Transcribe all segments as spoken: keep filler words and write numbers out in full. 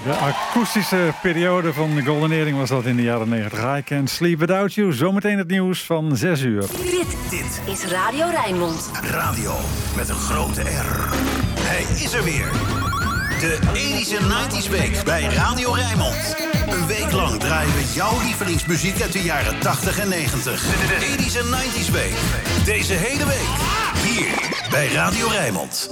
De akoestische periode van de Golden Earring was dat in de jaren negentig. I Can't Sleep Without You. Zometeen het nieuws van zes uur. Dit, dit is Radio Rijnmond. Radio met een grote R. Hij is er weer. De tachtiger en negentig Week bij Radio Rijnmond. Een week lang draaien we jouw lievelingsmuziek uit de jaren tachtig en negentig. De tachtiger en negentig Week. Deze hele week. Hier bij Radio Rijnmond.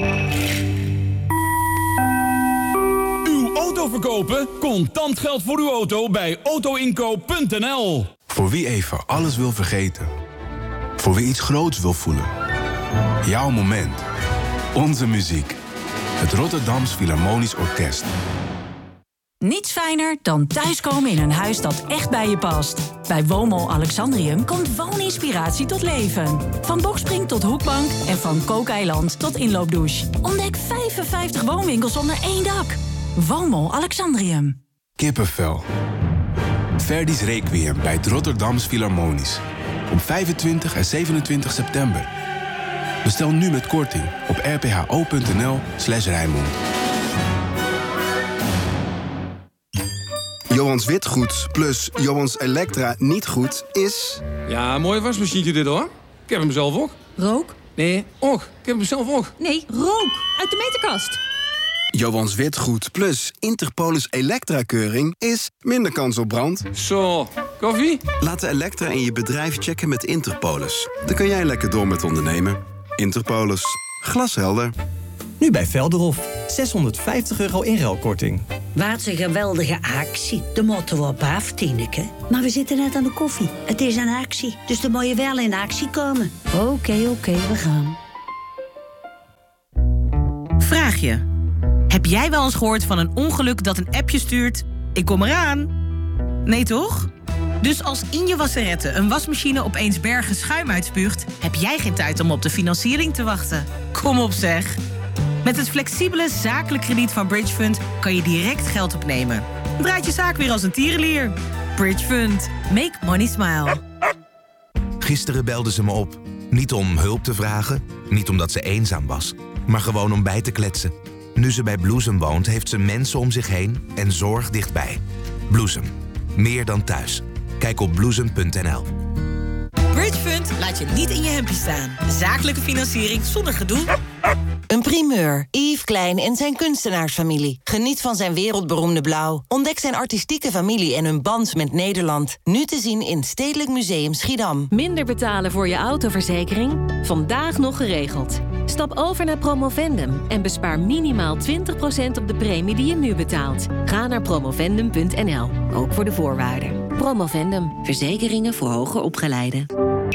Auto verkopen? Contant geld voor uw auto bij auto inkoop punt n l. Voor wie even alles wil vergeten. Voor wie iets groots wil voelen. Jouw moment. Onze muziek. Het Rotterdams Philharmonisch Orkest. Niets fijner dan thuiskomen in een huis dat echt bij je past. Bij Woonmol Alexandrium komt wooninspiratie tot leven. Van bokspring tot hoekbank en van kookeiland tot inloopdouche. Ontdek vijfenvijftig woonwinkels onder één dak. Woonmol Alexandrium. Kippenvel. Verdi's Requiem bij het Rotterdams Philharmonisch. Op vijfentwintig en zevenentwintig september. Bestel nu met korting op r p h o punt n l slash Rijnmond. Johans Witgoed plus Johans Elektra niet goed is... Ja, mooi wasmachientje dit hoor. Ik heb hem zelf ook. Rook? Nee, och. Ik heb hem zelf ook. Nee, rook. Uit de meterkast. Johans Witgoed plus Interpolis Elektra-keuring is minder kans op brand. Zo, koffie? Laat de Elektra in je bedrijf checken met Interpolis. Dan kun jij lekker door met ondernemen. Interpolis. Glashelder. Nu bij Velderhof. zeshonderdvijftig euro inruilkorting. Wat een geweldige actie. De moeten we op af, Tineke. Maar we zitten net aan de koffie. Het is een actie, dus dan moet je wel in actie komen. Oké, okay, oké, okay, we gaan. Vraag je. Heb jij wel eens gehoord van een ongeluk dat een appje stuurt... ik kom eraan? Nee, toch? Dus als in je wasserette een wasmachine opeens bergen schuim uitspuugt... heb jij geen tijd om op de financiering te wachten. Kom op zeg. Met het flexibele zakelijk krediet van Bridgefund kan je direct geld opnemen. Draait je zaak weer als een tierenlier. Bridgefund. Make money smile. Gisteren belde ze me op. Niet om hulp te vragen, niet omdat ze eenzaam was... maar gewoon om bij te kletsen. Nu ze bij Bloesem woont, heeft ze mensen om zich heen en zorg dichtbij. Bloesem. Meer dan thuis. Kijk op bloesem punt n l. Bridgefund laat je niet in je hempje staan. Zakelijke financiering zonder gedoe. Een primeur. Yves Klein en zijn kunstenaarsfamilie. Geniet van zijn wereldberoemde blauw. Ontdek zijn artistieke familie en hun band met Nederland. Nu te zien in Stedelijk Museum Schiedam. Minder betalen voor je autoverzekering? Vandaag nog geregeld. Stap over naar Promovendum en bespaar minimaal twintig procent op de premie die je nu betaalt. Ga naar promovendum punt n l, ook voor de voorwaarden. Promovendum, verzekeringen voor hoger opgeleiden.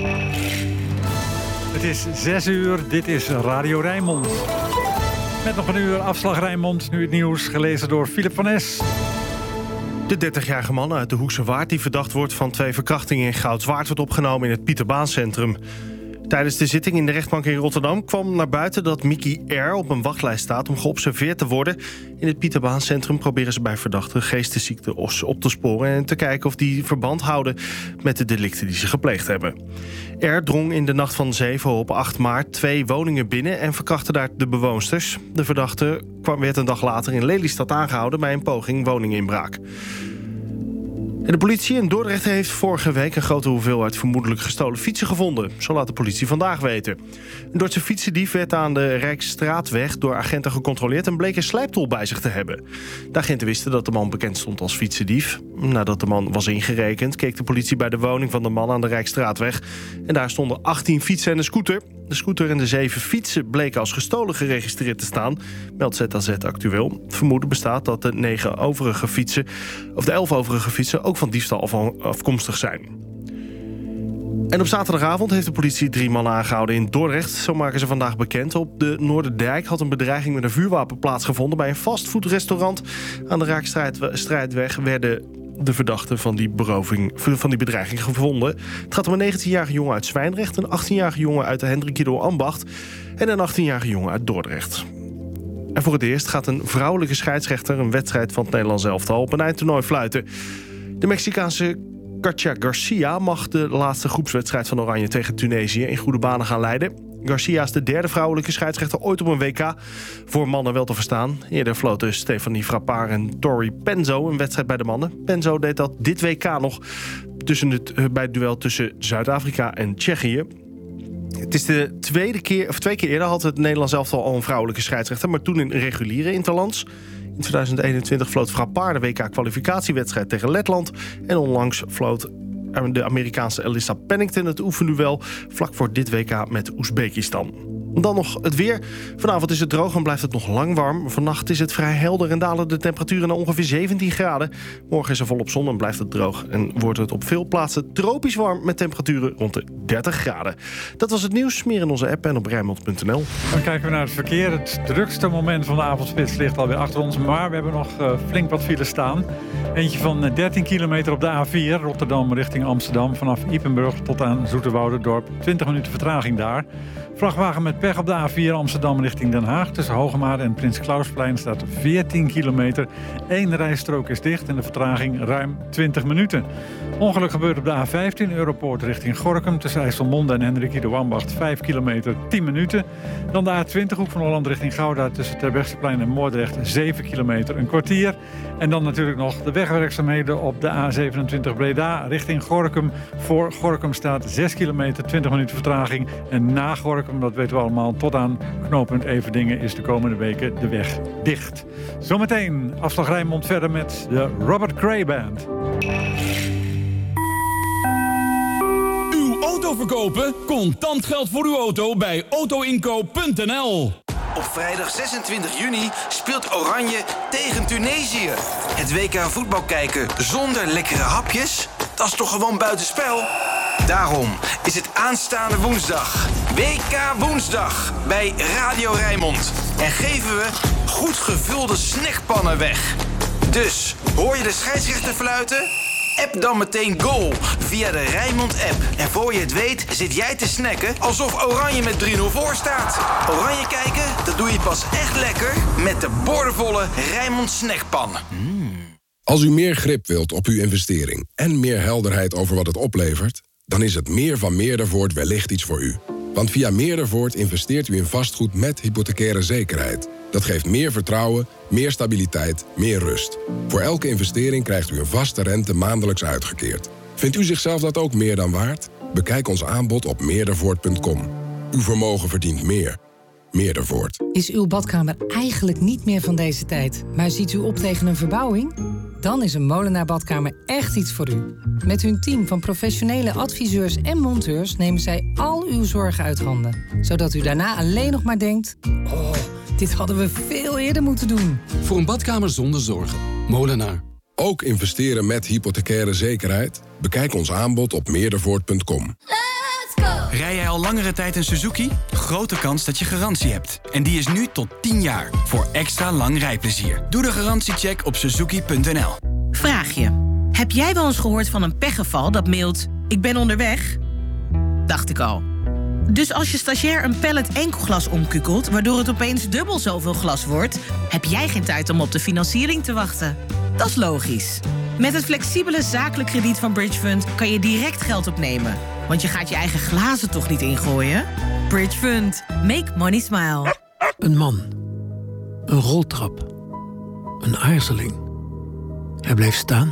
Het is zes uur, dit is Radio Rijnmond. Met nog een uur afslag Rijnmond, nu het nieuws, gelezen door Philip van Es. De dertigjarige man uit de Hoekse Waard die verdacht wordt van twee verkrachtingen in Goudswaard wordt opgenomen in het Pieterbaancentrum. Tijdens de zitting in de rechtbank in Rotterdam kwam naar buiten dat Mickey R. op een wachtlijst staat om geobserveerd te worden. In het Pieterbaancentrum proberen ze bij verdachten geestesziekten op te sporen en te kijken of die verband houden met de delicten die ze gepleegd hebben. R. drong in de nacht van zeven op acht maart twee woningen binnen en verkrachtte daar de bewoonsters. De verdachte kwam, werd een dag later in Lelystad aangehouden bij een poging woninginbraak. En de politie in Dordrecht heeft vorige week een grote hoeveelheid vermoedelijk gestolen fietsen gevonden. Zo laat de politie vandaag weten. Een Dordtse fietsendief werd aan de Rijksstraatweg door agenten gecontroleerd en bleek een slijptol bij zich te hebben. De agenten wisten dat de man bekend stond als fietsendief. Nadat de man was ingerekend, keek de politie bij de woning van de man aan de Rijksstraatweg. En daar stonden achttien fietsen en een scooter. De scooter en de zeven fietsen bleken als gestolen geregistreerd te staan, meldt Z A Z Actueel. Het vermoeden bestaat dat de negen overige fietsen, of de elf overige fietsen, ook van diefstal afkomstig zijn. En op zaterdagavond heeft de politie drie mannen aangehouden in Dordrecht. Zo maken ze vandaag bekend. Op de Noorderdijk had een bedreiging met een vuurwapen plaatsgevonden bij een fastfoodrestaurant. Aan de Raakstrijdweg werden de verdachten van die beroving, van die bedreiging gevonden. Het gaat om een negentienjarige jongen uit Zwijndrecht, een achttienjarige jongen uit de Hendrikido Ambacht en een achttienjarige jongen uit Dordrecht. En voor het eerst gaat een vrouwelijke scheidsrechter een wedstrijd van het Nederlands elftal op een eindtoernooi fluiten. De Mexicaanse Katja Garcia mag de laatste groepswedstrijd van Oranje tegen Tunesië in goede banen gaan leiden. Garcia is de derde vrouwelijke scheidsrechter ooit op een W K. Voor mannen wel te verstaan. Eerder floten Stephanie Frappart en Tori Penzo een wedstrijd bij de mannen. Penzo deed dat dit W K nog tussen het, bij het duel tussen Zuid-Afrika en Tsjechië. Het is de tweede keer, of twee keer eerder had het Nederlands elftal al een vrouwelijke scheidsrechter, maar toen in reguliere interlands. In tweeduizend eenentwintig floot Frappart de W K-kwalificatiewedstrijd tegen Letland. En onlangs floot de Amerikaanse Alyssa Pennington het oefenduel vlak voor dit W K met Oezbekistan. Dan nog het weer. Vanavond is het droog en blijft het nog lang warm. Vannacht is het vrij helder en dalen de temperaturen naar ongeveer zeventien graden. Morgen is er volop zon en blijft het droog. En wordt het op veel plaatsen tropisch warm met temperaturen rond de dertig graden. Dat was het nieuws. Meer in onze app en op Rijnmond punt n l. Dan kijken we naar het verkeer. Het drukste moment van de avondspits ligt alweer achter ons. Maar we hebben nog uh, flink wat files staan. Eentje van dertien kilometer op de A vier. Rotterdam richting Amsterdam. Vanaf Ypenburg tot aan Zoeterwouderdorp. twintig minuten vertraging daar. Vrachtwagen met pech op de A vier Amsterdam richting Den Haag. Tussen Hoogemaar en Prins Klausplein staat veertien kilometer. Eén rijstrook is dicht en de vertraging ruim twintig minuten. Ongeluk gebeurt op de A vijftien Europoort richting Gorinchem. Tussen IJsselmonde en Hendrikie de Wambacht vijf kilometer, tien minuten. Dan de A twintig Hoek van Holland richting Gouda. Tussen Terbrechtseplein en Moordrecht zeven kilometer, een kwartier. En dan natuurlijk nog de wegwerkzaamheden op de A zevenentwintig Breda richting Gorinchem. Voor Gorinchem staat zes kilometer, twintig minuten vertraging. En na Gorinchem, dat weten we allemaal, tot aan knooppunt Everdingen is de komende weken de weg dicht. Zometeen afslag Rijnmond verder met de Robert Cray Band. Uw auto verkopen? Contant geld voor uw auto bij auto inkoop punt n l. Op vrijdag zesentwintig juni speelt Oranje tegen Tunesië. Het W K voetbal kijken zonder lekkere hapjes? Dat is toch gewoon buitenspel? Daarom is het aanstaande woensdag W K Woensdag bij Radio Rijnmond. En geven we goed gevulde snackpannen weg. Dus, hoor je de scheidsrechter fluiten? App dan meteen goal via de Rijnmond-app. En voor je het weet zit jij te snacken alsof Oranje met drie nul voor staat. Oranje kijken, dat doe je pas echt lekker met de boordevolle Rijnmond snackpan. Mm. Als u meer grip wilt op uw investering en meer helderheid over wat het oplevert, dan is het Meer van Meerdervoort wellicht iets voor u. Want via Meerdervoort investeert u in vastgoed met hypothecaire zekerheid. Dat geeft meer vertrouwen, meer stabiliteit, meer rust. Voor elke investering krijgt u een vaste rente maandelijks uitgekeerd. Vindt u zichzelf dat ook meer dan waard? Bekijk ons aanbod op meerdervoort punt com. Uw vermogen verdient meer. Meerdervoort. Is uw badkamer eigenlijk niet meer van deze tijd, maar ziet u op tegen een verbouwing? Dan is een Molenaar Badkamer echt iets voor u. Met hun team van professionele adviseurs en monteurs nemen zij al uw zorgen uit handen. Zodat u daarna alleen nog maar denkt: oh, dit hadden we veel eerder moeten doen. Voor een badkamer zonder zorgen. Molenaar. Ook investeren met hypothecaire zekerheid? Bekijk ons aanbod op meerdervoort punt com. Rij jij al langere tijd een Suzuki? Grote kans dat je garantie hebt. En die is nu tot tien jaar. Voor extra lang rijplezier. Doe de garantiecheck op suzuki punt n l. Vraag je. Heb jij wel eens gehoord van een pechgeval dat mailt: ik ben onderweg? Dacht ik al. Dus als je stagiair een pallet enkelglas omkukelt, waardoor het opeens dubbel zoveel glas wordt, heb jij geen tijd om op de financiering te wachten. Dat is logisch. Met het flexibele zakelijk krediet van Bridgefund kan je direct geld opnemen. Want je gaat je eigen glazen toch niet ingooien? Bridgefund. Make money smile. Een man. Een roltrap. Een aarzeling. Hij bleef staan.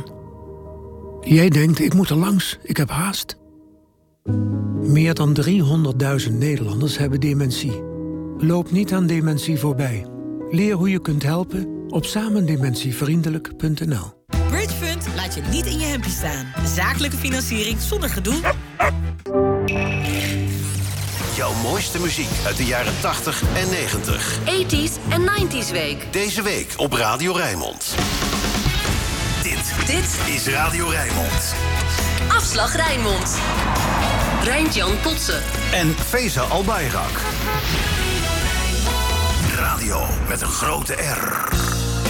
Jij denkt, ik moet er langs, ik heb haast. Meer dan driehonderdduizend Nederlanders hebben dementie. Loop niet aan dementie voorbij. Leer hoe je kunt helpen op samendementievriendelijk punt n l. Bridgefund laat je niet in je hempje staan. Zakelijke financiering zonder gedoe. Jouw mooiste muziek uit de jaren tachtig en negentig. tachtiger en negentiger week. Deze week op Radio Rijnmond. Dit, dit is Radio Rijnmond. Afslag Rijnmond. Rijntjan Potsen. En Feza Albayrak. Radio met een grote R.